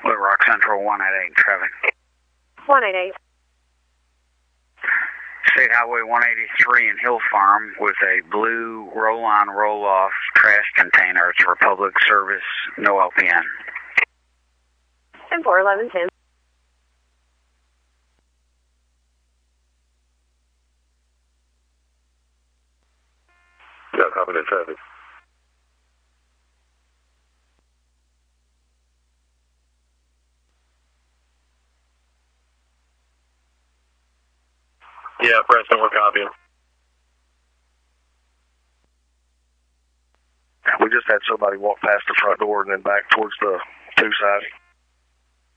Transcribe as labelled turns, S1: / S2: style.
S1: Little Rock Central 188 traffic.
S2: 188.
S1: State Highway 183 in Hill Farm with a blue roll-on, roll-off trash container. It's Republic Service, no LPN.
S2: 10-4-11-10.
S3: Yeah, copy that traffic. Yeah, Preston, we're copying.
S4: We just had somebody walk past the front door and then back towards the 2 side.